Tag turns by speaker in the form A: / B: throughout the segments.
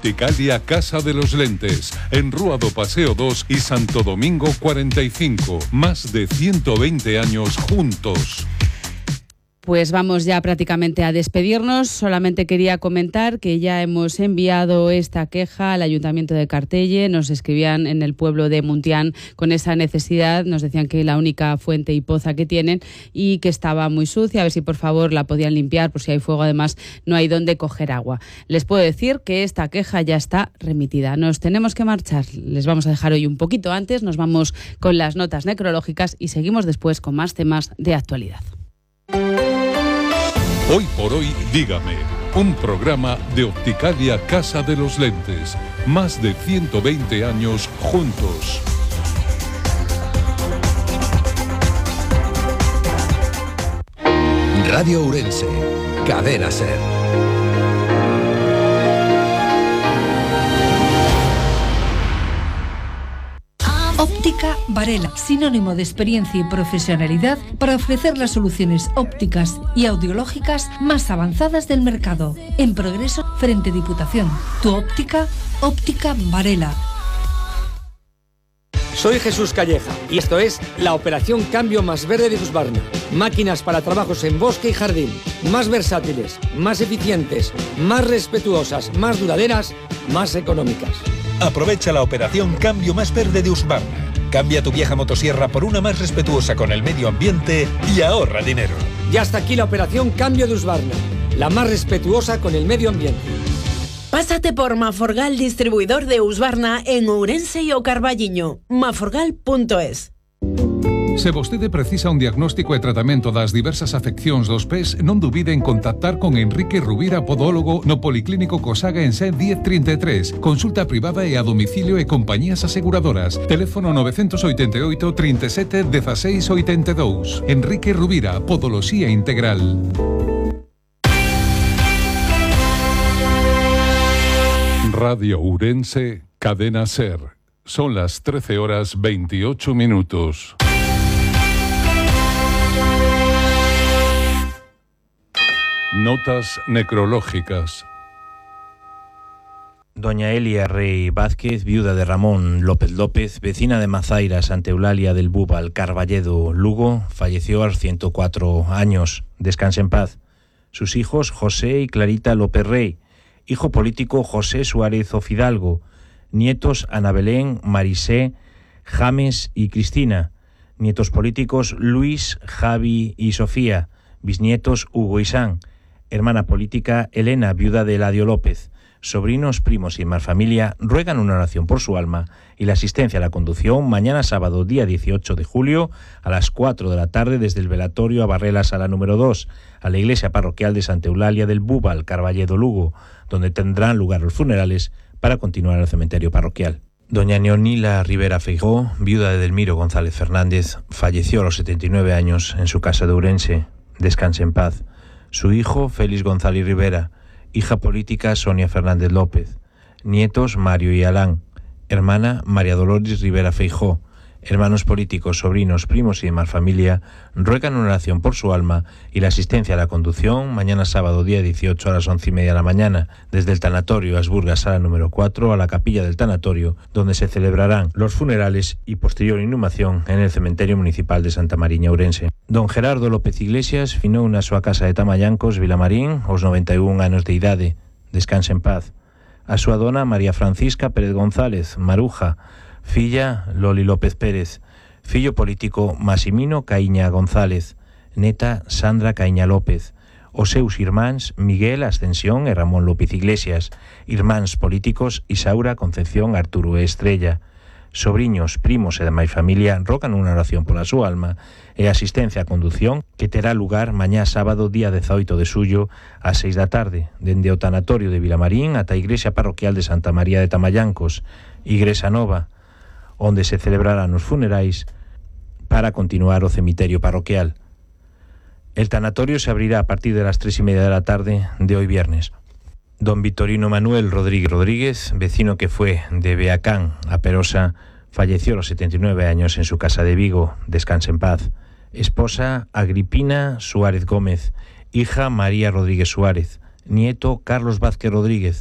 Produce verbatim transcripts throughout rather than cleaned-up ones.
A: Opticalia Casa de los Lentes, en Rúa do Paseo dos y Santo Domingo cuarenta y cinco. Más de ciento veinte años juntos.
B: Pues vamos ya prácticamente a despedirnos. Solamente quería comentar que ya hemos enviado esta queja al Ayuntamiento de Cartelle. Nos escribían en el pueblo de Muntián con esa necesidad. Nos decían que la única fuente y poza que tienen y que estaba muy sucia. A ver si por favor la podían limpiar, por si hay fuego. Además, no hay dónde coger agua. Les puedo decir que esta queja ya está remitida. Nos tenemos que marchar. Les vamos a dejar hoy un poquito antes. Nos vamos con las notas necrológicas y seguimos después con más temas de actualidad.
A: Hoy por hoy, dígame, un programa de Opticalia Casa de los Lentes. Más de ciento veinte años juntos.
C: Radio Ourense, Cadena Ser.
D: Óptica Varela, sinónimo de experiencia y profesionalidad para ofrecer las soluciones ópticas y audiológicas más avanzadas del mercado. En Progreso, frente Diputación. Tu óptica, Óptica Varela.
E: Soy Jesús Calleja y esto es la Operación Cambio Más Verde de Husqvarna. Máquinas para trabajos en bosque y jardín, más versátiles, más eficientes, más respetuosas, más duraderas, más económicas.
F: Aprovecha la operación Cambio Más Verde de Husqvarna. Cambia tu vieja motosierra por una más respetuosa con el medio ambiente y ahorra dinero.
E: Y hasta aquí la operación Cambio de Husqvarna, la más respetuosa con el medio ambiente.
G: Pásate por Maforgal, distribuidor de Husqvarna en Ourense e o Carballiño. maforgal punto es.
A: Se vostede precisa un diagnóstico e tratamento das diversas afeccións dos pés, non dubide en contactar con Enrique Rubira, podólogo, no Policlínico Cosaga en Sen diez treinta e tres. Consulta privada e a domicilio e compañías aseguradoras. Teléfono novecientos oitenta e oito, trinta e sete, dieciséis oitenta e dous. Enrique Rubira, Podoloxía Integral. Radio Ourense, Cadena Ser. Son las trece horas veintiocho minutos. Notas necrológicas.
H: Doña Elia Rey Vázquez, viuda de Ramón López López, vecina de Mazaira, Santa Eulalia del Búbal, Carballedo, Lugo, falleció a los ciento cuatro años. Descanse en paz. Sus hijos, José y Clarita López Rey. Hijo político, José Suárez Ofidalgo. Nietos, Ana Belén, Marisé, James y Cristina. Nietos políticos, Luis, Javi y Sofía. Bisnietos, Hugo y San. Hermana política, Elena, viuda de Eladio López. Sobrinos, primos y más familia ruegan una oración por su alma y la asistencia a la conducción mañana sábado, día dieciocho de julio, a las cuatro de la tarde desde el velatorio a Barrela Sala número dos, a la iglesia parroquial de Santa Eulalia del Búbal, Carballedo, Lugo, donde tendrán lugar los funerales para continuar al cementerio parroquial. Doña Neonila Rivera Feijó, viuda de Delmiro González Fernández, falleció a los setenta y nueve años en su casa de Ourense. Descanse en paz. Su hijo, Félix González Rivera. Hija política, Sonia Fernández López. Nietos, Mario y Alán. Hermana, María Dolores Rivera Feijó. Hermanos políticos, sobrinos, primos y demás familia ruegan una oración por su alma y la asistencia a la conducción mañana sábado, día dieciocho, a las once y media de la mañana, desde el tanatorio Asburgas, sala número cuatro, a la capilla del tanatorio, donde se celebrarán los funerales y posterior inhumación en el cementerio municipal de Santa Mariña, Ourense. Don Gerardo López Iglesias finou na súa casa de Tamallancos, Vilamarín, aos noventa e un anos de idade. Descanse en paz. A súa dona, María Francisca Pérez González, Maruja, filla, Loli López Pérez, fillo político, Massimino Caíña González, neta, Sandra Caíña López, os seus irmáns, Miguel Ascensión e Ramón López Iglesias, irmáns políticos, Isaura Concepción Arturo e Estrella, sobriños, primos e demais familia rogan unha oración pola súa alma e asistencia á condución que terá lugar mañá sábado, día dezaoito de xullo, ás seis da tarde, dende o tanatorio de Vilamarín ata a igrexa parroquial de Santa María de Tamallancos, Igrexa Nova, onde se celebrarán os funerais para continuar o cemiterio parroquial. El tanatorio se abrirá a partir de las tres y media de la tarde de hoy viernes. Don Vitorino Manuel Rodríguez Rodríguez, vecino que fue de Beacán a Perosa, falleció a los setenta y nueve años en su casa de Vigo. Descanse en paz. Esposa, Agripina Suárez Gómez. Hija, María Rodríguez Suárez. Nieto, Carlos Vázquez Rodríguez.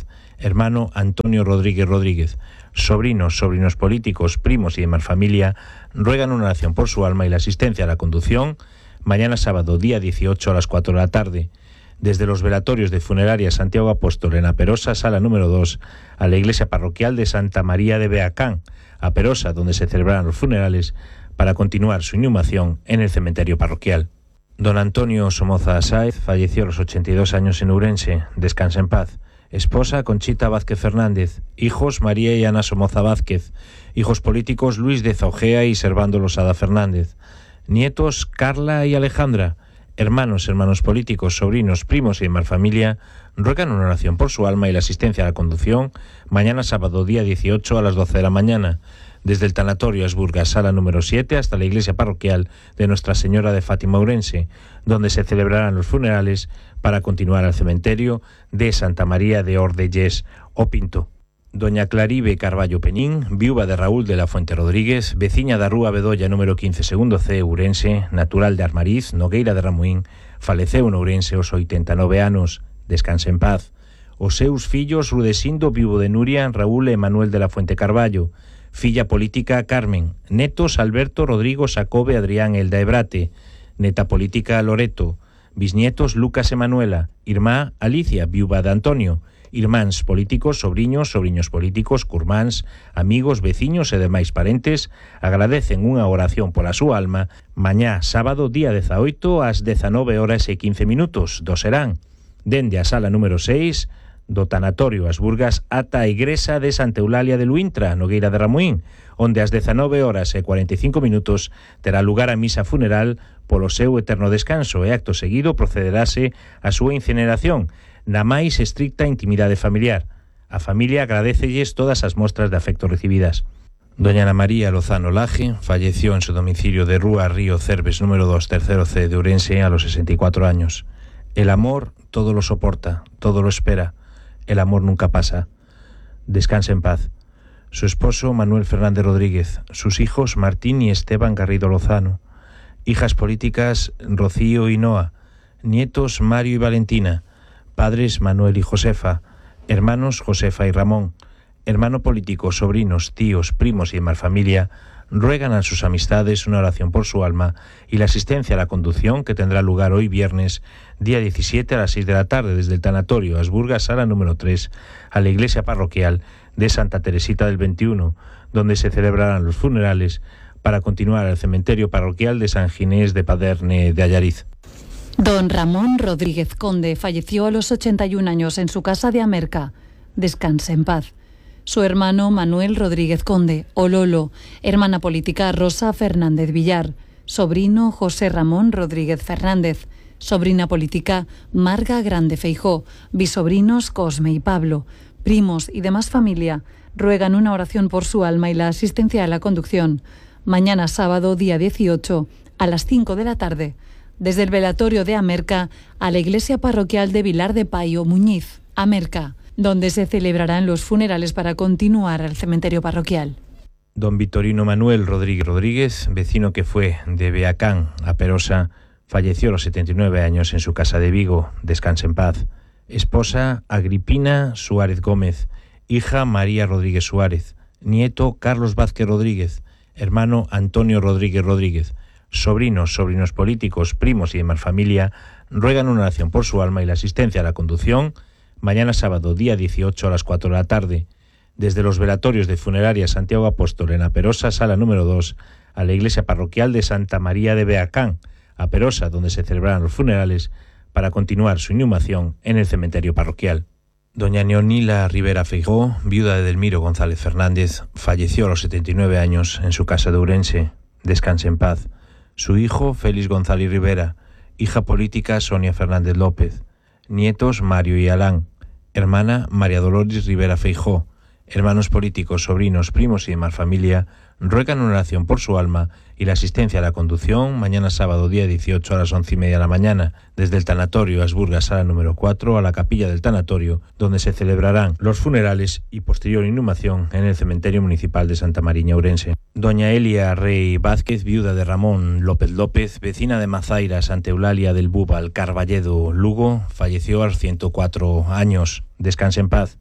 H: hermano Antonio Rodríguez Rodríguez. Sobrinos, sobrinos políticos, primos y demás familia ruegan una oración por su alma y la asistencia a la conducción mañana sábado, día dieciocho a las cuatro de la tarde. Desde los velatorios de Funeraria Santiago Apóstol en Aperosa, sala número dos, a la iglesia parroquial de Santa María de Beacán, Aperosa, donde se celebrarán los funerales, para continuar su inhumación en el cementerio parroquial. Don Antonio Somoza Sáez falleció a los ochenta y dos años en Ourense. Descansa en paz. Esposa Conchita Vázquez Fernández. Hijos María y Ana Somoza Vázquez. Hijos políticos Luis de Zaujea y Servando Losada Fernández. Nietos Carla y Alejandra. Hermanos, hermanos políticos, sobrinos, primos y demás familia ruegan una oración por su alma y la asistencia a la conducción mañana sábado, día dieciocho a las doce de la mañana. Desde el tanatorio Asburgas, sala número siete, hasta la iglesia parroquial de Nuestra Señora de Fátima Ourense, donde se celebrarán los funerales para continuar al cementerio de Santa María de Ordelles o Pinto. Doña Claribe Carballo Penín, viuva de Raúl de la Fuente Rodríguez, veciña da Rúa Bedolla número quince segundo C, Ourense, natural de Armariz, Nogueira de Ramuín, faleceu en Ourense aos oitenta e nove anos. Descanse en paz. Os seus fillos Rudesindo, viuvo de Nuria, Raúl e Manuel de la Fuente Carballo, filla política Carmen, netos Alberto, Rodrigo, Sacobe, Adrián, Elda e Brate, neta política Loreto, bisnietos Lucas e Manuela, irmá Alicia, viuva de Antonio, irmáns políticos, sobriños, sobriños políticos, curmáns, amigos, veciños e demais parentes agradecen unha oración pola súa alma mañá sábado, día dezaoito, ás dezanove horas e quince minutos do serán, dende a sala número seis do tanatorio Asburgas ata a igrexa de Santa Eulalia de Luintra, Nogueira de Ramuín, onde ás dezanove horas e cuarenta e cinco minutos terá lugar a misa funeral polo seu eterno descanso e acto seguido procederase a súa incineración na máis estricta intimidade familiar. A familia agradecelles todas as mostras de afecto recibidas. Doña Ana María Lozano Laje falleció en su domicilio de Rúa Río Cerves número dos, tercero C de Ourense a los sesenta y cuatro años. El amor todo lo soporta, todo lo espera. El amor nunca pasa. Descanse en paz. Su esposo Manuel Fernández Rodríguez, sus hijos Martín y Esteban Garrido Lozano, hijas políticas Rocío y Noa, nietos Mario y Valentina, padres Manuel y Josefa, hermanos Josefa y Ramón, hermano político, sobrinos, tíos, primos y demás familia ruegan a sus amistades una oración por su alma y la asistencia a la conducción que tendrá lugar hoy viernes, día diecisiete a las seis de la tarde desde el tanatorio Asburgas, sala número tres, a la iglesia parroquial de Santa Teresita del veintiuno, donde se celebrarán los funerales para continuar al cementerio parroquial de San Ginés de Paderne de Allariz.
I: Don Ramón Rodríguez Conde falleció a los ochenta y un años en su casa de Amerca. Descanse en paz. Su hermano Manuel Rodríguez Conde, o Lolo, hermana política Rosa Fernández Villar, sobrino José Ramón Rodríguez Fernández, sobrina política Marga Grande Feijó, bisobrinos Cosme y Pablo, primos y demás familia ruegan una oración por su alma y la asistencia a la conducción. Mañana sábado, día dieciocho, a las cinco de la tarde, desde el velatorio de Amerca a la iglesia parroquial de Vilar de Payo, Muñiz, Amerca, donde se celebrarán los funerales para continuar al cementerio parroquial.
H: Don Vitorino Manuel Rodríguez Rodríguez, vecino que fue de Beacán a Perosa, falleció a los setenta y nueve años en su casa de Vigo. Descanse en paz. Esposa Agripina Suárez Gómez, hija María Rodríguez Suárez, nieto Carlos Vázquez Rodríguez, hermano Antonio Rodríguez Rodríguez, sobrinos, sobrinos políticos, primos y demás familia ruegan una oración por su alma y la asistencia a la conducción mañana sábado, día dieciocho a las cuatro de la tarde, desde los velatorios de Funeraria Santiago Apóstol en Aperosa, sala número dos, a la iglesia parroquial de Santa María de Beacán, Aperosa, donde se celebrarán los funerales para continuar su inhumación en el cementerio parroquial. Doña Neonila Rivera Feijó, viuda de Delmiro González Fernández, falleció a los setenta y nueve años en su casa de Ourense. Descanse en paz. Su hijo Félix González Rivera, hija política Sonia Fernández López, nietos Mario y Alán, hermana María Dolores Rivera Feijó, hermanos políticos, sobrinos, primos y demás familia ruegan una oración por su alma y la asistencia a la conducción mañana sábado, día dieciocho a las once y media de la mañana, desde el tanatorio Asburgas, sala número cuatro, a la capilla del tanatorio, donde se celebrarán los funerales y posterior inhumación en el cementerio municipal de Santa Mariña, Ourense. Doña Elia Rey Vázquez, viuda de Ramón López López, vecina de Mazaira, Santa Eulalia del Búbal, Carballedo, Lugo, falleció a los ciento cuatro años. Descanse en paz.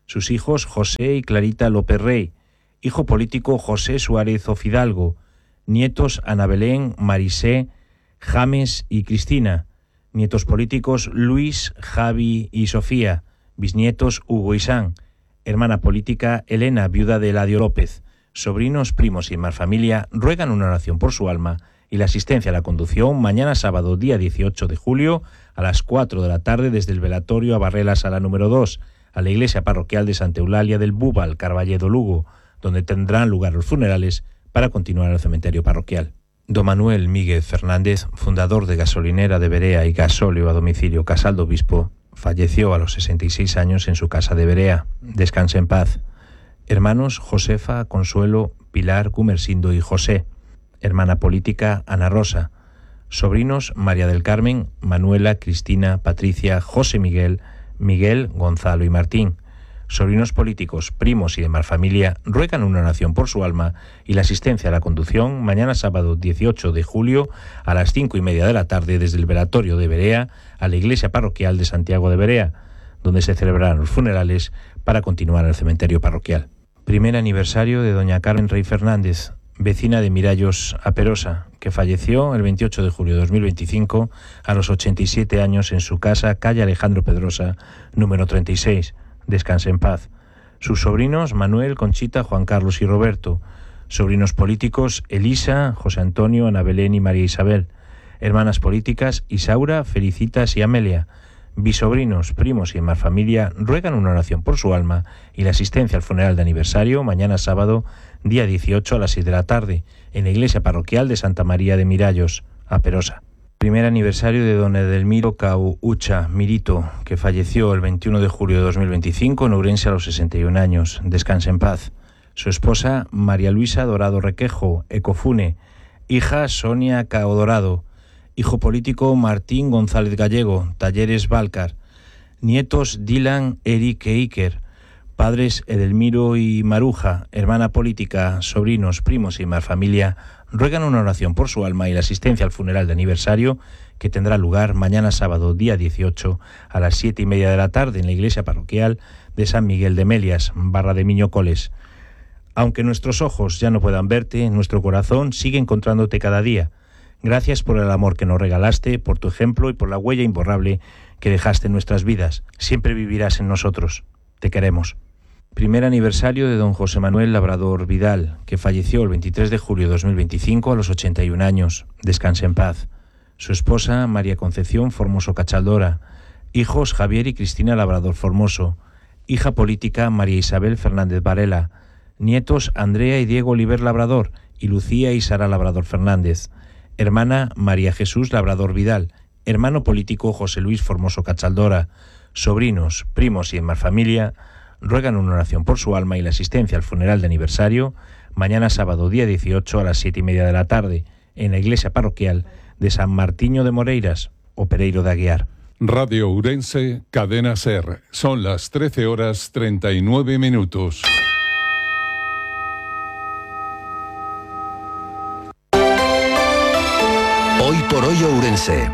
H: Sus hijos José y Clarita López Rey, hijo político José Suárez Ofidalgo, nietos Ana Belén, Marisé, James y Cristina, nietos políticos Luis, Javi y Sofía, bisnietos Hugo y San, hermana política Elena, viuda de Eladio López, sobrinos, primos y más familia ruegan una oración por su alma y la asistencia a la conducción mañana sábado día dieciocho de julio a las cuatro de la tarde desde el velatorio a Barrela Sala número dos, a la iglesia parroquial de Santa Eulalia del Búbal, Carballedo, Lugo, donde tendrán lugar los funerales para continuar al cementerio parroquial. Don Manuel Míguez Fernández, fundador de gasolinera de Berea y gasóleo a domicilio Casal do Obispo, falleció a los sesenta y seis años en su casa de Berea. Descanse en paz. Hermanos Josefa, Consuelo, Pilar, Gumersindo y José. Hermana política Ana Rosa. Sobrinos María del Carmen, Manuela, Cristina, Patricia, José Miguel, Miguel, Gonzalo y Martín. Sobrinos políticos, primos y demás familia ruegan una oración por su alma y la asistencia a la conducción mañana sábado dieciocho de julio a las cinco y media de la tarde desde el velatorio de Berea a la iglesia parroquial de Santiago de Berea, donde se celebrarán los funerales para continuar al cementerio parroquial. Primer aniversario de doña Carmen Rey Fernández, vecina de Mirallos a Perosa, que falleció el veintiocho de julio de dos mil veinticinco a los ochenta y siete años en su casa, calle Alejandro Pedrosa, número treinta y seis. Descanse en paz. Sus sobrinos Manuel, Conchita, Juan Carlos y Roberto. Sobrinos políticos Elisa, José Antonio, Ana Belén y María Isabel. Hermanas políticas Isaura, Felicitas y Amelia. Bisobrinos, primos y demás familia ruegan una oración por su alma y la asistencia al funeral de aniversario mañana sábado, día dieciocho a las seis de la tarde, en la iglesia parroquial de Santa María de Mirallos, a Perosa. Primer aniversario de don Edelmiro Cau Ucha Mirito, que falleció el veintiuno de julio de dos mil veinticinco en Ourense a los sesenta y un años. Descanse en paz. Su esposa María Luisa Dorado Requejo, Ecofune. Hija Sonia Cao Dorado. Hijo político Martín González Gallego, Talleres Valcar. Nietos Dylan, Eric e Iker. Padres Edelmiro y Maruja. Hermana política, sobrinos, primos y más familia ruegan una oración por su alma y la asistencia al funeral de aniversario que tendrá lugar mañana sábado día dieciocho a las siete y media de la tarde en la iglesia parroquial de San Miguel de Melias, Barra de Miñocoles. Aunque nuestros ojos ya no puedan verte, nuestro corazón sigue encontrándote cada día. Gracias por el amor que nos regalaste, por tu ejemplo y por la huella imborrable que dejaste en nuestras vidas. Siempre vivirás en nosotros. Te queremos. Primer aniversario de don José Manuel Labrador Vidal, que falleció el veintitrés de julio de dos mil veinticinco a los ochenta y un años. Descanse en paz. Su esposa María Concepción Formoso Cachaldora. Hijos Javier y Cristina Labrador Formoso. Hija política María Isabel Fernández Varela. Nietos Andrea y Diego Oliver Labrador y Lucía y Sara Labrador Fernández. Hermana María Jesús Labrador Vidal. Hermano político José Luis Formoso Cachaldora. Sobrinos, primos y demás familia ruegan una oración por su alma y la asistencia al funeral de aniversario mañana sábado día dieciocho a las siete y media de la tarde en la iglesia parroquial de San Martiño de Moreiras o Pereiro de Aguiar.
A: Radio Ourense, Cadena SER. Son las trece horas treinta y nueve minutos.
C: Hoy por hoy Ourense.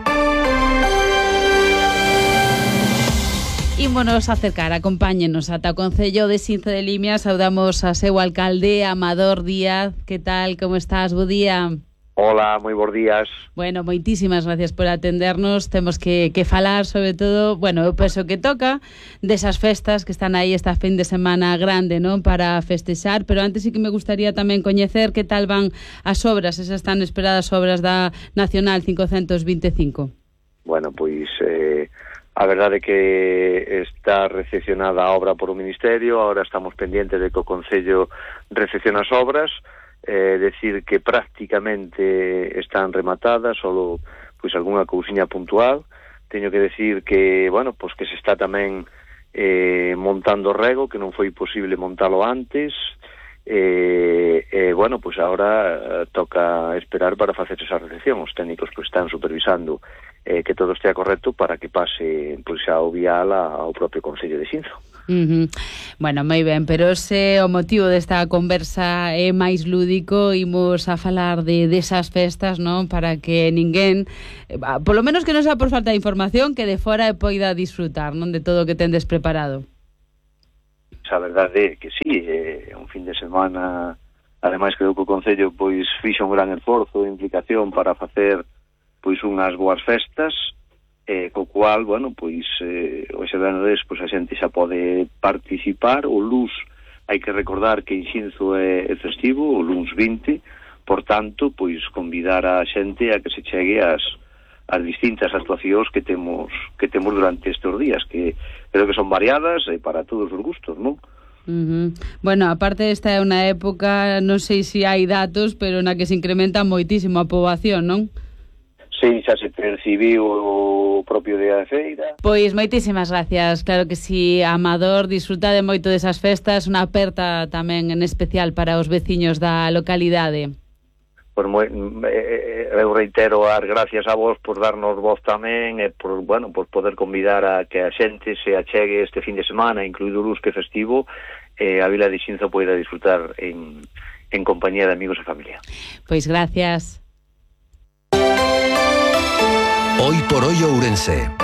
B: Ímonos a acercar, acompáñenos ata o Concello de Sinzo de Limia. Saudamos a seu alcalde, Amador Díaz. Que tal, como estás? Bo día.
J: Hola, moi bons días.
B: Bueno, moitísimas gracias por atendernos. Temos que, que falar, sobre todo, bueno, eu penso que toca desas festas que están aí esta fin de semana grande, non? Para festexar, pero antes sí que me gustaría tamén coñecer que tal van as obras, esas tan esperadas obras da Nacional cincocentos vinte e cinco.
J: Bueno, pois eh, a verdade é que está recepcionada a obra por o Ministerio, agora estamos pendientes de que o Concello recepcione as obras. Eh, decir que prácticamente están rematadas, solo pois algunha cousiña puntual. Teño que decir que, bueno, pois que se está tamén eh, montando rego, que non foi posible montalo antes. E, eh, eh, bueno, pois agora eh, toca esperar para facer esa recepción. Os técnicos pois están supervisando eh, que todo estea correcto para que pase pois ao vial ao propio Concello de Sinzo.
B: Uh-huh. Bueno, moi ben, pero ese o motivo desta conversa é máis lúdico. Imos a falar de desas festas, non? Para que ninguén, polo menos que non sea por falta de información, que de fora poida disfrutar, non? De todo o que tendes preparado.
J: a verdade é que sí, é un fin de semana, ademais creo que o Concello pois fixa un gran esforzo de implicación para facer pois unhas boas festas, eh, co cual, bueno, pois eh, hoxe venres pois a xente xa pode participar. O luns hai que recordar que en Xinzo é, é festivo, o luns vinte, por tanto, pois convidar a xente a que se chegue ás as distintas actuacións que temos que temos durante estes días, que creo que son variadas e para todos os gustos, non?
B: Uh-huh. Bueno, aparte esta é unha época, non sei se hai datos, pero na que se incrementa moitísimo a poboación, non?
J: Sí, xa se percibiu o propio día de feira.
B: Pois moitísimas gracias, claro que si, Amador, disfrutade moito desas festas, unha aperta tamén en especial para os veciños da localidade.
J: Pois moi, eh, eu reitero as gracias a vos por darnos voz tamén e por, bueno, por poder convidar a que a xente se achegue este fin de semana, incluído o luns que festivo, e eh, a Vila de Xinzo poida disfrutar en, en compañía de amigos e familia.
B: Pois gracias.
C: Hoy por hoy Ourense.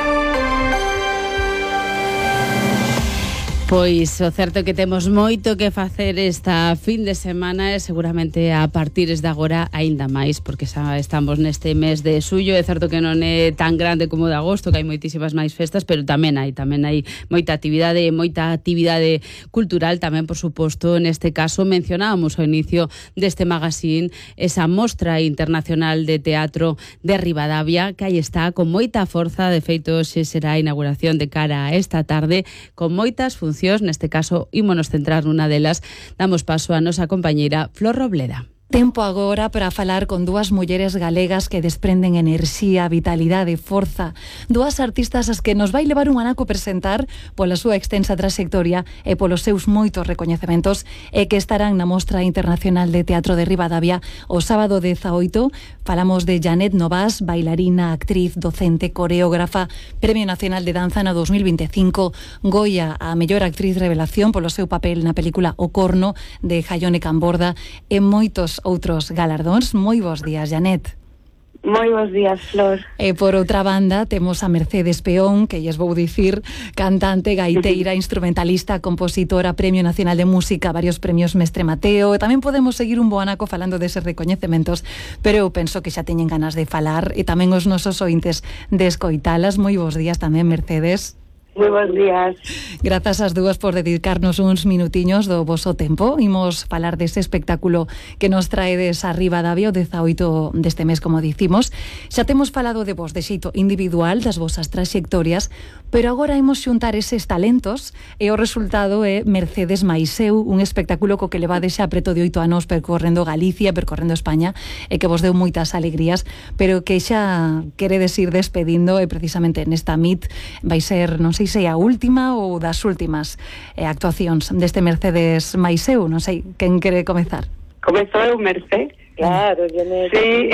B: Pois o certo é que temos moito que facer esta fin de semana e seguramente a partir de agora aínda máis, porque xa estamos neste mes de xullo. É certo que non é tan grande como de agosto, que hai moitísimas máis festas, pero tamén hai tamén hai moita actividade, moita actividade cultural tamén, por suposto. Neste caso mencionábamos ao inicio deste magazín esa Mostra Internacional de Teatro de Ribadavia, que aí está con moita forza. De feito, xe será a inauguración de cara a esta tarde, con moitas funcións. Neste caso, ímonos centrar nunha delas. Damos paso a nosa compañeira Flor Robleda.
I: Tempo agora para falar con dúas mulleres galegas que desprenden enerxía, vitalidade, forza. Dúas artistas as que nos vai levar un anaco presentar pola súa extensa trayectoria e polos seus moitos recoñecementos e que estarán na Mostra Internacional de Teatro de Ribadavia o sábado dezaoito. Falamos de Janet Novas, bailarina, actriz, docente, coreógrafa, Premio Nacional de Danza no dos mil veinticinco, Goya a mellor actriz revelación polo seu papel na película O Corno de Jaione Camborda e moitos outros galardóns. Moi bons días, Janet.
K: Moi bons días, Flor.
I: E por outra banda temos a Mercedes Peón, que lles vou dicir, cantante, gaiteira, instrumentalista, compositora, Premio Nacional de Música, varios premios Mestre Mateo, e tamén podemos seguir un bo anaco falando deses recoñecementos, pero eu penso que xa teñen ganas de falar e tamén os nosos ointes de escoitalas. Moi bons días tamén, Mercedes.
K: Moi bons días.
I: Grazas ás dúas por dedicarnos uns minutiños do voso tempo. Imos falar dese espectáculo que nos traedes a Ribadavia o dezaoito deste mes, como dicimos. Xa temos falado de vos de xeito individual, das vosas trayectorias, pero agora imos xuntar eses talentos e o resultado é Mercedes Maiseu, un espectáculo co que levades xa preto de oito anos percorrendo Galicia, percorrendo España, e que vos deu moitas alegrías, pero que xa queredes ir despedindo, e precisamente nesta M I T vai ser, non sei se a última ou das últimas eh, actuacións deste Mercedes Maiseu. Non sei, quen quere comezar?
K: Comezou eu, Merced. Claro, Janet. Sí.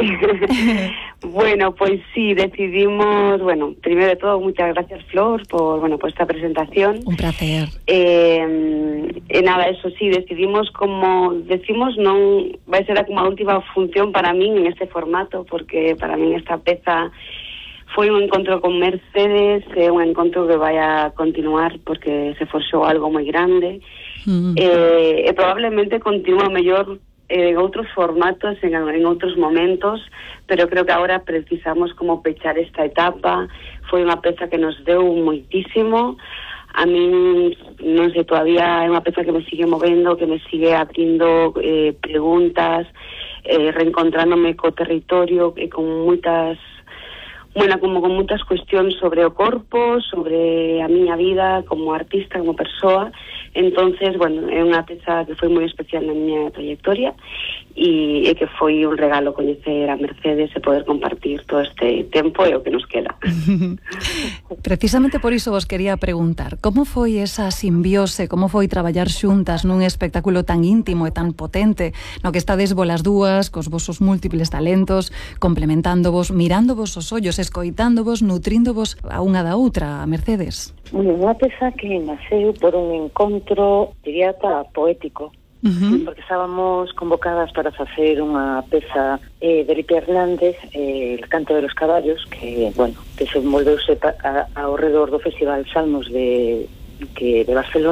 K: Bueno, pois pues sí, decidimos, bueno, primeiro de todo, muchas gracias, Flor, por, bueno, por esta presentación.
I: Un placer.
K: Eh, e nada, eso sí, decidimos, como decimos, non vai ser como a última función para min en este formato, porque para min esta peza foi un encontro con Mercedes, é un encontro que vai a continuar porque se forxou algo moi grande. Mm. eh, e probablemente continúa mellor en outros formatos, en, en outros momentos, pero creo que agora precisamos como pechar esta etapa. Foi unha peza que nos deu moitísimo. A min, non sei, todavía é unha peza que me sigue movendo, que me sigue abrindo eh, preguntas, eh, reencontrándome co territorio e con moitas Bueno, como con moitas cuestións sobre o corpo, sobre a miña vida como artista, como persoa. Entonces, bueno, é unha peza que foi moi especial na miña trayectoria e, e que foi un regalo coñecer a Mercedes e poder compartir todo este tempo e o que nos queda.
I: Precisamente por iso vos quería preguntar, como foi esa simbiose, como foi traballar xuntas nun espectáculo tan íntimo e tan potente, no que estades volas dúas, cos vosos múltiples talentos, complementándovos, mirándovos os ollos, escoitándovos, nutríndovos a unha da outra, a Mercedes?
L: Bueno, unha peza que naceu por un encontro, diría, poético. Uh-huh. Porque estábamos convocadas para facer unha peza eh, de Lipe Hernández, eh, El canto de los caballos, que, bueno, desenvolveuse ao redor do Festival Salmos de, que, de Barcelona,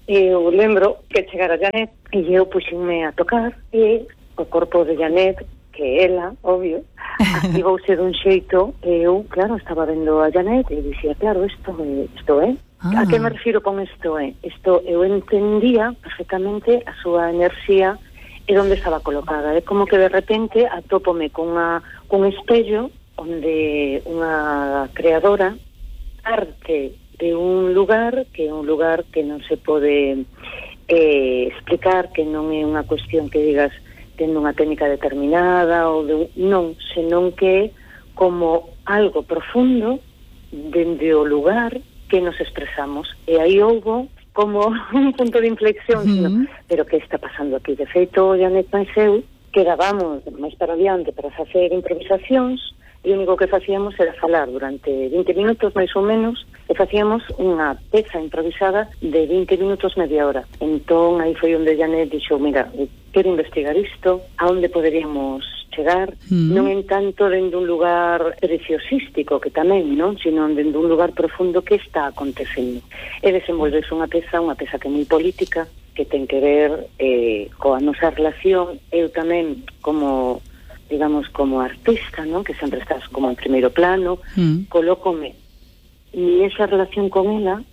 L: eu lembro que chegara Janet e eu puxenme a tocar e o corpo de Janet, que ela, obvio, activouse dun xeito e eu, claro, estaba vendo a Janet e dixía, claro, isto é, isto é. Ah. A que me refiro con isto é? Isto eu entendía perfectamente a súa enerxía e onde estaba colocada. É como que de repente atópome con unha, con un espello onde unha creadora arte de un lugar que é un lugar que non se pode eh, explicar, que non é unha cuestión que digas tendo unha técnica determinada ou de un, non, senón que é como algo profundo dende o lugar que nos expresamos. E aí houbo como un punto de inflexión, uh-huh. sino, pero que está pasando aquí? De feito, Janet máis eu quedábamos máis para adiante para facer improvisacións e o único que facíamos era falar durante vinte minutos máis ou menos e facíamos unha peza improvisada de vinte minutos, media hora. Entón, aí foi onde Janet dixo, mira, quero investigar isto, a onde poderíamos chegar, mm. non en tanto dentro un lugar preciosístico, que tamén, non? Sino dentro un lugar profundo que está acontecendo. E desenvolverse unha peza, unha peza que é moi política, que ten que ver eh, coa nosa relación, eu tamén como digamos, como artista, ¿no? Que sempre estás como en primeiro plano, mm. colócome nesa relación con ela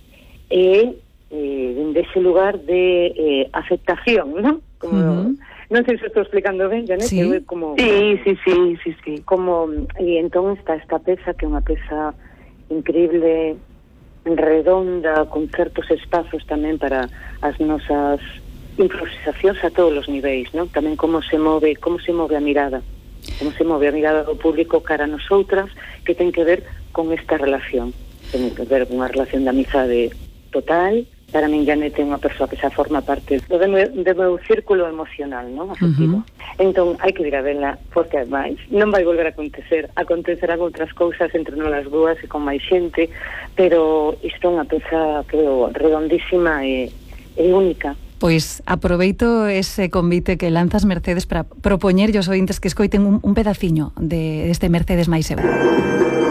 L: e eh, dese lugar de eh, aceptación, ¿no? Como, mm-hmm. non sei se estou explicando ben, Janet,
B: sí.
L: que como...
K: Sí, sí, sí, sí, sí.
L: Como, e entón está esta peza, que é unha peza increíble, redonda, con certos espazos tamén para as nosas improvisacións a todos os niveis, non? Tamén como se move, como se move a mirada, como se move a mirada do público cara a nosotras, que ten que ver con esta relación, ten que ver con unha relación de amizade total. Para min Janet é unha persoa que xa forma parte do meu, do meu círculo emocional, non? Afectivo. Uh-huh. Entón, hai que ir a verla, porque ademais non vai volver a acontecer, acontecerán outras cousas entre nós dúas e con máis xente, pero isto é unha peza, creo, redondísima e, e única.
I: Pois aproveito ese convite que lanzas, Mercedes, para propoñer aos ointes que escoiten un, un pedaciño de este Mercedes máis eu.